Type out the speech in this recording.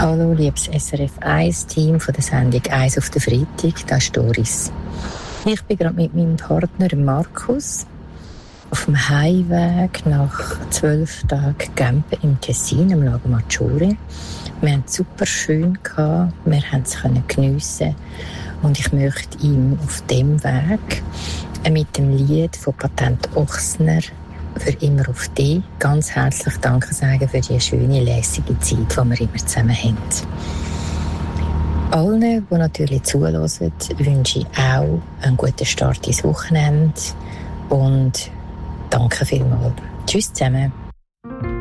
Hallo, liebes SRF 1-Team von der Sendung 1 auf den Freitag, das ist Doris. Ich bin gerade mit meinem Partner Markus auf dem Heimweg nach 12 Tagen Campen im Tessin, im Lago Maggiore. Wir haben es super schön gehabt, wir haben es geniessen und ich möchte ihm auf dem Weg mit dem Lied von Patent Ochsner «Für immer auf dich» ganz herzlich Danke sagen für die schöne, lässige Zeit, die wir immer zusammen haben. Allen, die natürlich zuhören, wünsche ich auch einen guten Start ins Wochenende und danke vielmals. Tschüss zusammen.